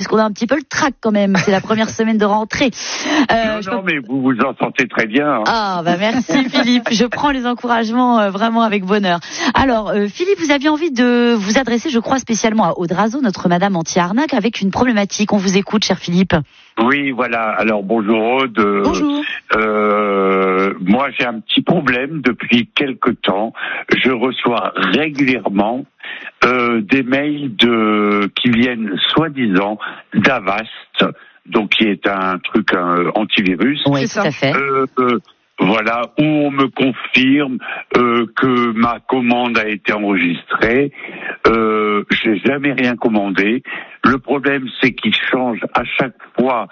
qu'on a un petit peu le trac quand même. C'est la première semaine de rentrée. Non, mais vous vous en sentez très bien. Hein. Ah, bah merci Philippe. Je prends les encouragements vraiment avec bonheur. Alors, Philippe, vous aviez envie de vous adresser, je crois, spécialement à Aude Razo, notre madame anti-arnaque, avec une problématique. On vous écoute, cher Philippe. Oui, voilà. Alors, bonjour Aude. Bonjour. Moi, j'ai un petit problème depuis quelque temps. Je reçois régulièrement des mails qui viennent soi-disant d'Avast, donc qui est un truc antivirus. Oui, tout à fait. Voilà, où on me confirme que ma commande a été enregistrée. J'ai jamais rien commandé. Le problème, c'est qu'il change à chaque fois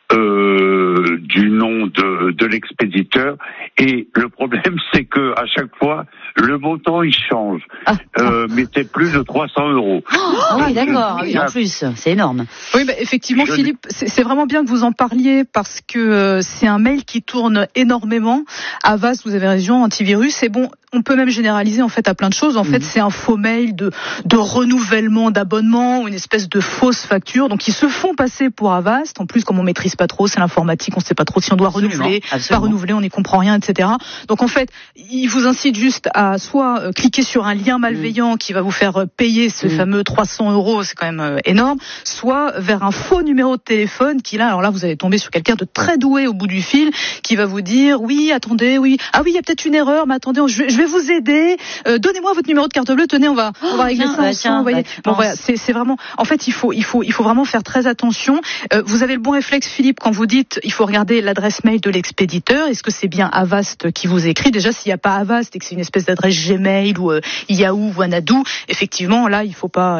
du nom de l'expéditeur, et le problème, c'est que à chaque fois le montant il change. Mais c'est plus de 300 €. Ah oui, d'accord. Oui, en plus, c'est énorme. Oui, bah, effectivement, Philippe, c'est vraiment bien que vous en parliez parce que c'est un mail qui tourne énormément. Avast, vous avez raison, antivirus. Et bon, on peut même généraliser en fait à plein de choses. En fait, c'est un faux mail de renouvellement d'abonnement ou une espèce de fausse facture. Donc, ils se font passer pour Avast. En plus, comme on maîtrise pas trop, c'est l'informatique, on sait pas trop si on doit renouveler, pas renouveler, on n'y comprend rien, etc. Donc, en fait, ils vous incitent juste à soit cliquer sur un lien malveillant qui va vous faire payer ce fameux 300 €, c'est quand même énorme, soit vers un faux numéro de téléphone qui là, alors là, vous allez tomber sur quelqu'un de très doué au bout du fil qui va vous dire, oui, attendez, oui, ah oui, il y a peut-être une erreur, mais attendez, je vais vous aider, donnez-moi votre numéro de carte bleue, tenez, on va régler ça ensemble, vous voyez. Bon, voilà, c'est vraiment, en fait, il faut vraiment faire très attention. Vous avez le bon réflexe, Philippe, quand vous dites, il faut regarder l'adresse mail de l'expéditeur. Est-ce que c'est bien Avast qui vous écrit? Déjà, s'il n'y a pas Avast et que c'est une espèce d'adresse Gmail ou Yahoo ou Wanadoo, effectivement, là, il faut pas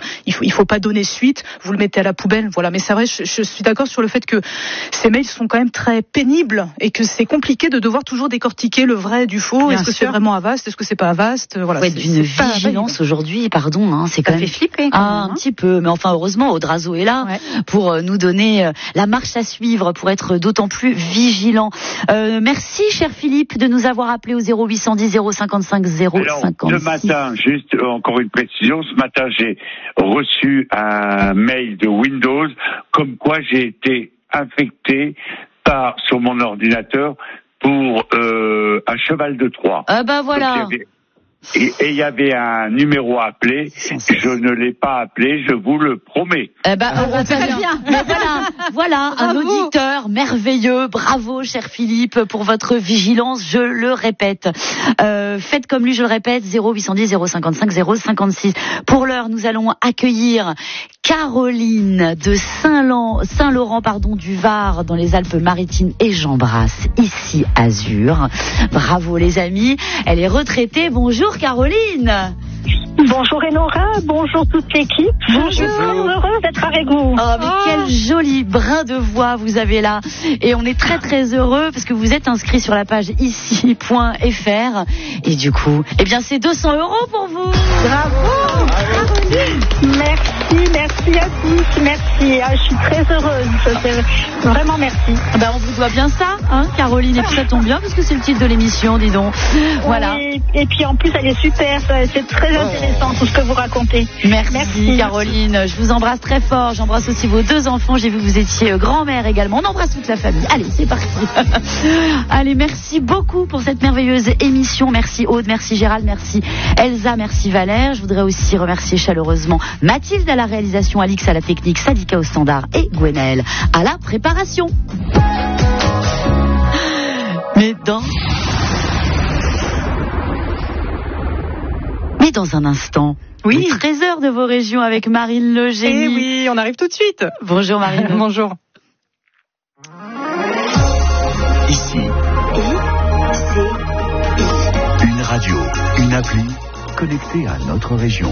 donner suite. Vous le mettez à la poubelle, voilà. Mais c'est vrai, je suis d'accord sur le fait que ces mails sont quand même très pénibles et que c'est compliqué de devoir toujours décortiquer le vrai du faux. Est-ce que c'est vraiment Avast? Est-ce que c'est pas Avast? Voilà. Ouais, d'une vigilance aujourd'hui, pardon, hein, c'est quand même fait flipper. Un petit peu, mais enfin heureusement, Aude Razo est là pour nous donner la marche à suivre, pour être d'autant plus vigilant. Merci, cher Philippe, de nous avoir appelé au 0810 055 056. Alors, ce matin, juste encore une précision, ce matin j'ai reçu un mail de Windows comme quoi j'ai été infecté sur mon ordinateur pour un cheval de Troie. Ah bah voilà. Donc, et il y avait un numéro à appeler. Je ne l'ai pas appelé, je vous le promets. Très bien. Mais voilà, un auditeur merveilleux. Bravo, cher Philippe, pour votre vigilance. Je le répète. Faites comme lui, je le répète. 0810 055 056. Pour l'heure, nous allons accueillir Caroline de Saint-Laurent, du Var, dans les Alpes-Maritimes, et j'embrasse ici Azur. Bravo les amis. Elle est retraitée. Bonjour Caroline. Bonjour Enora, bonjour toute l'équipe. Bonjour. Je suis heureuse d'être avec vous. Oh, mais quel joli brin de voix vous avez là. Et on est très très heureux parce que vous êtes inscrit sur la page ici.fr. Et du coup, eh bien c'est 200 € pour vous. Bravo. Merci à tous, merci. Je suis très heureuse. Vraiment merci. Ben, on vous doit bien ça, hein, Caroline. Et puis ça tombe bien parce que c'est le titre de l'émission, dis donc. Voilà. Et puis en plus, elle est super. C'est très intéressant tout ce que vous racontez. Merci Caroline. Je vous embrasse très fort. J'embrasse aussi vos 2 enfants. J'ai vu que vous étiez grand-mère également. On embrasse toute la famille. Allez, c'est parti. Allez, merci beaucoup pour cette merveilleuse émission. Merci Aude, merci Gérald, merci Elsa, merci Valère. Je voudrais aussi remercier chaleureusement Mathilde à la réalisation, Alix à la technique, Sadika au standard et Gwenaëlle à la préparation. Mais dans un instant, les trésors de vos régions avec Marine Le Génie. Eh oui, on arrive tout de suite. Bonjour Marine. Bonjour. Ici, une radio, une appli connectée à notre région.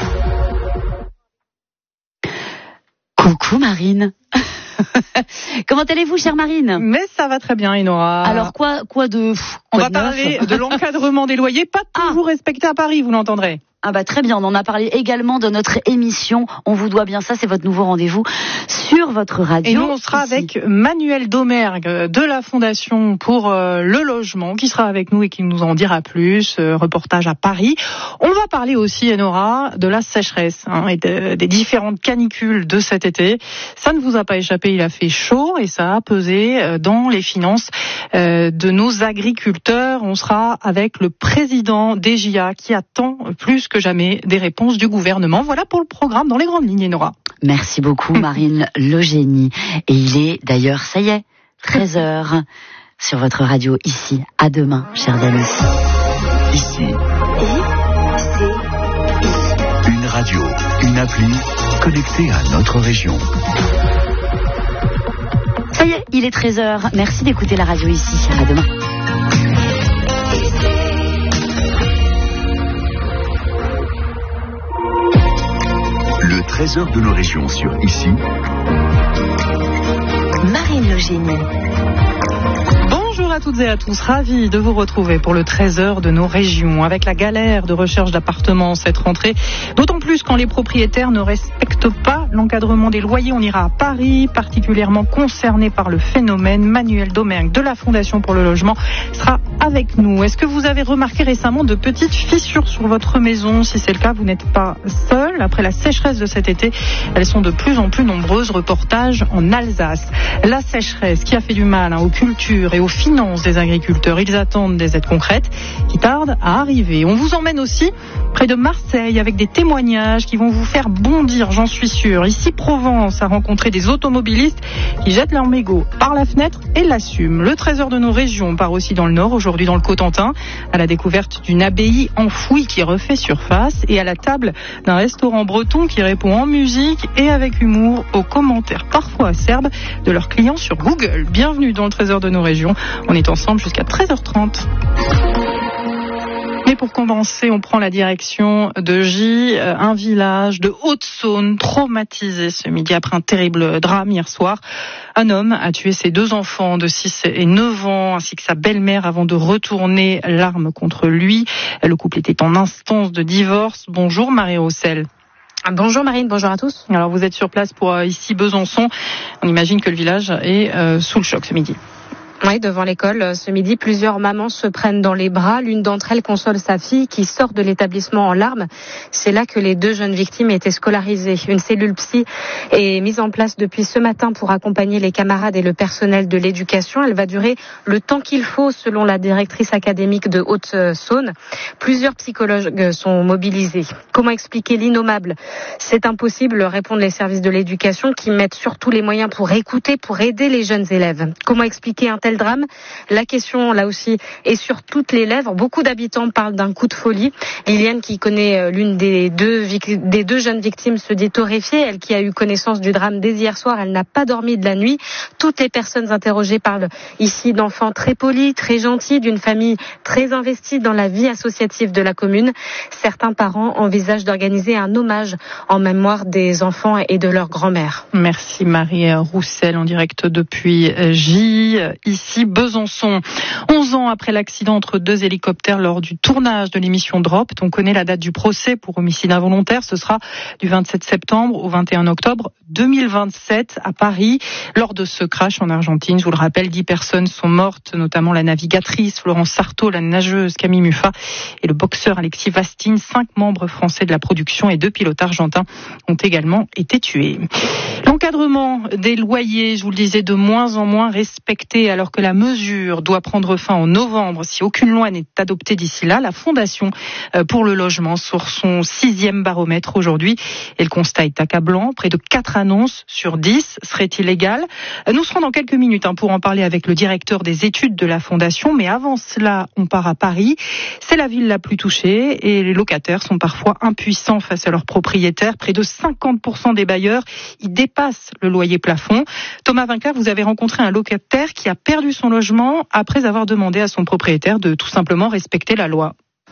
Coucou Marine. Comment allez-vous, chère Marine? Mais ça va très bien, Enora. Alors quoi de... On va parler de l'encadrement des loyers, pas toujours respecté à Paris, vous l'entendrez. Ah bah très bien, on en a parlé également dans notre émission. On vous doit bien ça, c'est votre nouveau rendez-vous sur votre radio. Et nous, on sera avec Manuel Domergue de la Fondation pour le logement, qui sera avec nous et qui nous en dira plus. Reportage à Paris. On va parler aussi, Enora, de la sécheresse et des différentes canicules de cet été. Ça ne vous a pas échappé, il a fait chaud et ça a pesé dans les finances de nos agriculteurs. On sera avec le président d'EGIA qui attend plus que jamais des réponses du gouvernement. Voilà pour le programme dans les grandes lignes, Nora. Merci beaucoup, Marine Le Génie. Et il est d'ailleurs, ça y est, 13h sur votre radio ici. À demain, chers amis. Ici. Une radio, une appli connectée à notre région. Ça y est, il est 13h. Merci d'écouter la radio ici. À demain. Le trésor de nos régions sur Ici. Marine Le Génie. Bonjour à toutes et à tous, ravi de vous retrouver pour le trésor de nos régions. Avec la galère de recherche d'appartements cette rentrée, d'autant plus quand les propriétaires ne respectent pas l'encadrement des loyers. On ira à Paris, particulièrement concerné par le phénomène. Manuel Domergue de la Fondation pour le logement sera avec nous. Est-ce que vous avez remarqué récemment de petites fissures sur votre maison? Si c'est le cas, vous n'êtes pas seul. Après la sécheresse de cet été, elles sont de plus en plus nombreuses. Reportage en Alsace. La sécheresse qui a fait du mal aux cultures et aux finances des agriculteurs. Ils attendent des aides concrètes qui tardent à arriver. On vous emmène aussi près de Marseille avec des témoignages qui vont vous faire bondir, j'en suis sûre. Ici, Provence a rencontré des automobilistes qui jettent leurs mégots par la fenêtre et l'assument. Le trésor de nos régions part aussi dans le Nord, aujourd'hui dans le Cotentin, à la découverte d'une abbaye enfouie qui refait surface et à la table d'un restaurant breton qui répond en musique et avec humour aux commentaires parfois acerbes de leurs clients sur Google. Bienvenue dans le trésor de nos régions. On est ensemble jusqu'à 13h30. Mais pour commencer, on prend la direction de Gy, un village de Haute-Saône traumatisé ce midi après un terrible drame hier soir. Un homme a tué ses 2 enfants de 6 et 9 ans ainsi que sa belle-mère avant de retourner l'arme contre lui. Le couple était en instance de divorce. Bonjour Marie Roussel. Bonjour Marine, bonjour à tous. Alors vous êtes sur place pour ici Besançon. On imagine que le village est sous le choc ce midi. Oui, devant l'école, ce midi, plusieurs mamans se prennent dans les bras. L'une d'entre elles console sa fille qui sort de l'établissement en larmes. C'est là que les 2 jeunes victimes étaient scolarisées. Une cellule psy est mise en place depuis ce matin pour accompagner les camarades et le personnel de l'éducation. Elle va durer le temps qu'il faut, selon la directrice académique de Haute-Saône. Plusieurs psychologues sont mobilisés. Comment expliquer l'innommable? C'est impossible, répondent les services de l'éducation qui mettent surtout les moyens pour écouter, pour aider les jeunes élèves. Comment expliquer un tel drame? La question, là aussi, est sur toutes les lèvres. Beaucoup d'habitants parlent d'un coup de folie. Liliane, qui connaît l'une des deux jeunes victimes, se dit horrifiée. Elle qui a eu connaissance du drame dès hier soir, elle n'a pas dormi de la nuit. Toutes les personnes interrogées parlent ici d'enfants très polis, très gentils, d'une famille très investie dans la vie associative de la commune. Certains parents envisagent d'organiser un hommage en mémoire des enfants et de leur grand-mère. Merci Marie Roussel, en direct depuis Gy. Ici, Besançon. 11 ans après l'accident entre 2 hélicoptères lors du tournage de l'émission Dropped, on connaît la date du procès pour homicide involontaire. Ce sera du 27 septembre au 21 octobre 2027 à Paris. Lors de ce crash en Argentine, je vous le rappelle, 10 personnes sont mortes, notamment la navigatrice Florence Sarto, la nageuse Camille Muffat et le boxeur Alexis Vastine. 5 membres français de la production et 2 pilotes argentins ont également été tués. L'encadrement des loyers, je vous le disais, de moins en moins respecté, alors que la mesure doit prendre fin en novembre si aucune loi n'est adoptée d'ici là. La Fondation pour le logement sort son 6e baromètre aujourd'hui et le constat est accablant. Près de 4 annonces sur 10 seraient illégales. Nous serons dans quelques minutes pour en parler avec le directeur des études de la Fondation, mais avant cela, on part à Paris. C'est la ville la plus touchée et les locataires sont parfois impuissants face à leurs propriétaires. Près de 50% des bailleurs y dépassent le loyer plafond. Thomas Vinclair, vous avez rencontré un locataire qui a perdu son logement après avoir demandé à son propriétaire de tout simplement respecter la loi.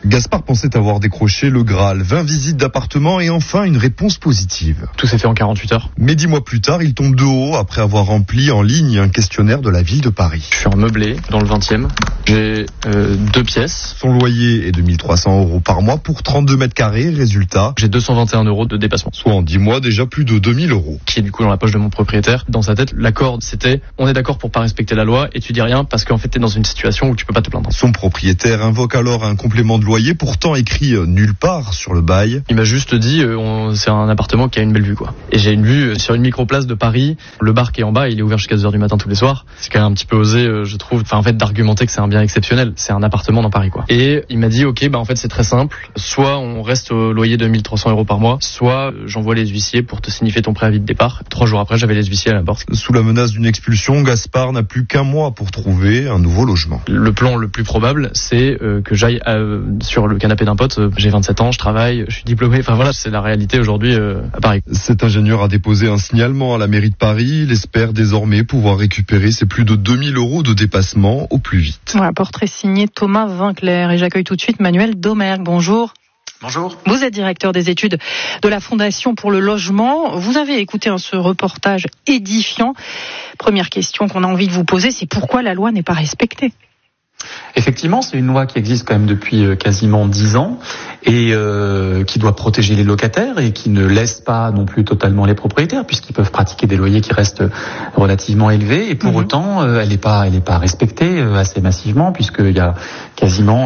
Gaspard pensait avoir décroché le Graal, 20 visites d'appartements et enfin une réponse positive. Tout s'est fait en 48 heures. Mais 10 mois plus tard, il tombe de haut après avoir rempli en ligne un questionnaire de la ville de Paris. Je suis en meublé dans le 20e. J'ai 2 pièces. Son loyer est de 1 300 € par mois pour 32 mètres carrés. Résultat, j'ai 221 € de dépassement. Soit en 10 mois déjà plus de 2 000 €. Qui est du coup dans la poche de mon propriétaire. Dans sa tête, l'accord c'était on est d'accord pour pas respecter la loi et tu dis rien parce qu'en fait t'es dans une situation où tu peux pas te plaindre. Son propriétaire invoque alors un complément de loyer pourtant écrit nulle part sur le bail. Il m'a juste dit c'est un appartement qui a une belle vue quoi. Et j'ai une vue sur une microplace de Paris. Le bar qui est en bas, il est ouvert jusqu'à 2h du matin tous les soirs. C'est quand même un petit peu osé je trouve. Enfin en fait d'argumenter que c'est un bien exceptionnel. C'est un appartement dans Paris quoi. Et il m'a dit ok en fait c'est très simple. Soit on reste au loyer de 1 300 € par mois, soit j'envoie les huissiers pour te signifier ton préavis de départ. 3 jours après j'avais les huissiers à la porte. Sous la menace d'une expulsion, Gaspard n'a plus qu'un mois pour trouver un nouveau logement. Le plan le plus probable c'est que j'aille sur le canapé d'un pote. J'ai 27 ans, je travaille, je suis diplômé. Enfin voilà, c'est la réalité aujourd'hui à Paris. Cet ingénieur a déposé un signalement à la mairie de Paris. Il espère désormais pouvoir récupérer ses plus de 2 000 € de dépassement au plus vite. Voilà, portrait signé Thomas Vinclair. Et j'accueille tout de suite Manuel Domergue. Bonjour. Bonjour. Vous êtes directeur des études de la Fondation pour le logement. Vous avez écouté ce reportage édifiant. Première question qu'on a envie de vous poser, c'est pourquoi la loi n'est pas respectée ? Effectivement, c'est une loi qui existe quand même depuis quasiment 10 ans et qui doit protéger les locataires et qui ne laisse pas non plus totalement les propriétaires puisqu'ils peuvent pratiquer des loyers qui restent relativement élevés et pour autant elle n'est pas respectée assez massivement puisqu'il y a quasiment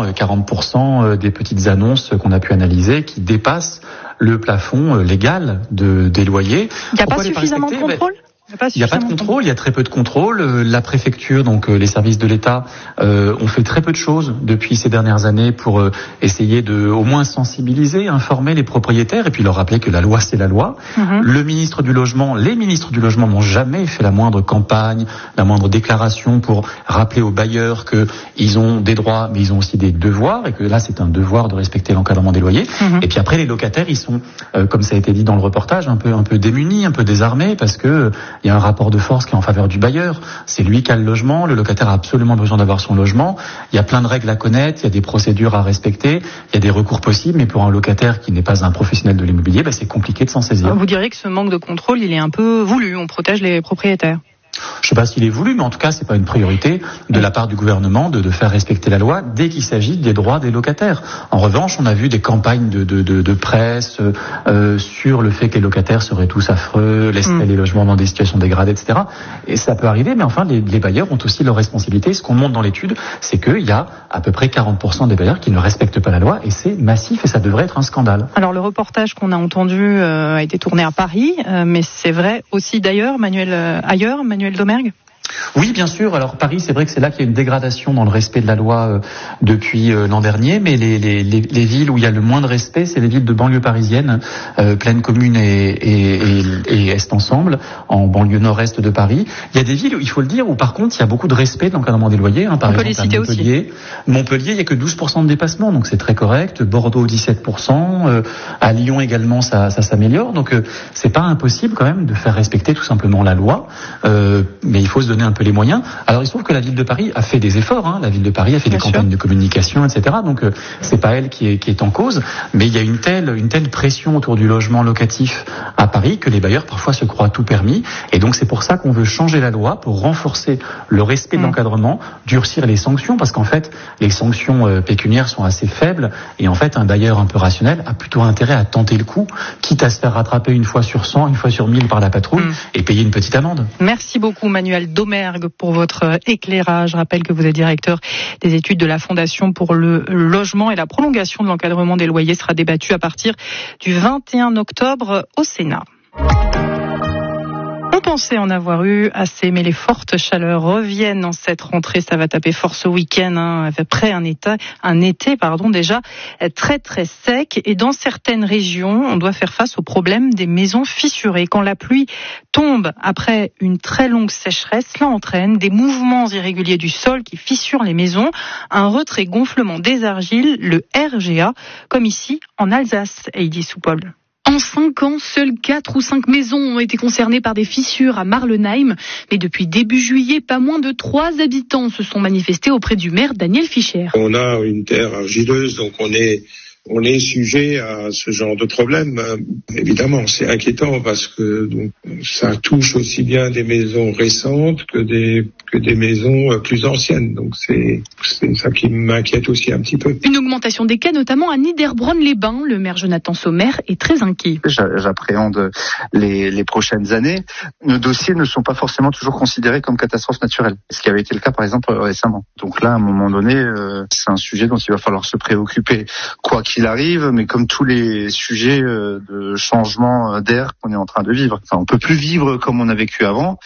40% des petites annonces qu'on a pu analyser qui dépassent le plafond légal des loyers. Il n'y a pas suffisamment de contrôle ? Il n'y a pas de contrôle, il y a très peu de contrôle. La préfecture, donc les services de l'État, ont fait très peu de choses depuis ces dernières années pour essayer de au moins sensibiliser, informer les propriétaires et puis leur rappeler que la loi c'est la loi. Les ministres du logement n'ont jamais fait la moindre campagne, la moindre déclaration pour rappeler aux bailleurs qu'ils ont des droits mais ils ont aussi des devoirs et que là c'est un devoir de respecter l'encadrement des loyers. Et puis après les locataires ils sont, comme ça a été dit dans le reportage, un peu démunis, un peu désarmés parce que il y a un rapport de force qui est en faveur du bailleur. C'est lui qui a le logement. Le locataire a absolument besoin d'avoir son logement. Il y a plein de règles à connaître. Il y a des procédures à respecter. Il y a des recours possibles. Mais pour un locataire qui n'est pas un professionnel de l'immobilier, c'est compliqué de s'en saisir. Vous diriez que ce manque de contrôle, il est un peu voulu. On protège les propriétaires. Je ne sais pas s'il est voulu, mais en tout cas, c'est pas une priorité de la part du gouvernement de faire respecter la loi dès qu'il s'agit des droits des locataires. En revanche, on a vu des campagnes de presse sur le fait que les locataires seraient tous affreux, laisseraient les logements dans des situations dégradées, etc. Et ça peut arriver, mais enfin, les bailleurs ont aussi leurs responsabilités. Ce qu'on montre dans l'étude, c'est qu'il y a à peu près 40% des bailleurs qui ne respectent pas la loi, et c'est massif, et ça devrait être un scandale. Alors, le reportage qu'on a entendu a été tourné à Paris, mais c'est vrai aussi d'ailleurs, Manuel Domergue. Oui, bien sûr. Alors Paris, c'est vrai que c'est là qu'il y a une dégradation dans le respect de la loi depuis l'an dernier, mais les villes où il y a le moins de respect, c'est les villes de banlieue parisienne, Plaine Commune et Est Ensemble, en banlieue nord-est de Paris. Il y a des villes, il faut le dire, où par contre il y a beaucoup de respect de l'encadrement des loyers. Par exemple, à Montpellier, il n'y a que 12% de dépassement, donc c'est très correct. Bordeaux, 17%. À Lyon également, ça s'améliore. Donc c'est pas impossible quand même de faire respecter tout simplement la loi, mais il faut se donner un peu les moyens. Alors il se trouve que la ville de Paris a fait des efforts, la ville de Paris a fait des campagnes de communication, etc. Donc c'est pas elle qui est en cause, mais il y a une telle pression autour du logement locatif à Paris que les bailleurs parfois se croient tout permis, et donc c'est pour ça qu'on veut changer la loi pour renforcer le respect de l'encadrement, durcir les sanctions, parce qu'en fait les sanctions pécuniaires sont assez faibles, et en fait un bailleur un peu rationnel a plutôt intérêt à tenter le coup, quitte à se faire rattraper une fois sur 100, une fois sur 1000 par la patrouille, et payer une petite amende. Merci beaucoup Manuel Domergue pour votre éclairage. Je rappelle que vous êtes directeur des études de la Fondation pour le logement, et la prolongation de l'encadrement des loyers sera débattue à partir du 21 octobre au Sénat. On pensait en avoir eu assez, mais les fortes chaleurs reviennent en cette rentrée. Ça va taper fort ce week-end, après un été déjà très très sec. Et dans certaines régions, on doit faire face au problème des maisons fissurées. Quand la pluie tombe après une très longue sécheresse, cela entraîne des mouvements irréguliers du sol qui fissurent les maisons, un retrait-gonflement des argiles, le RGA, comme ici en Alsace, Heidi Soupol. En 5 ans, seules 4 ou 5 maisons ont été concernées par des fissures à Marlenheim. Mais depuis début juillet, pas moins de 3 habitants se sont manifestés auprès du maire Daniel Fischer. On a une terre argileuse, donc on est sujet à ce genre de problème. Évidemment, c'est inquiétant parce que donc, ça touche aussi bien des maisons récentes que des maisons plus anciennes. Donc c'est ça qui m'inquiète aussi un petit peu. Une augmentation des cas, notamment à Niederbronn-les-Bains. Le maire Jonathan Sommer est très inquiet. J'appréhende les prochaines années. Nos dossiers ne sont pas forcément toujours considérés comme catastrophes naturelles, ce qui avait été le cas par exemple récemment. Donc là, à un moment donné, c'est un sujet dont il va falloir se préoccuper, quoi qu'il arrive, mais comme tous les sujets de changement d'air qu'on est en train de vivre. Enfin, on peut plus vivre comme on a vécu avant.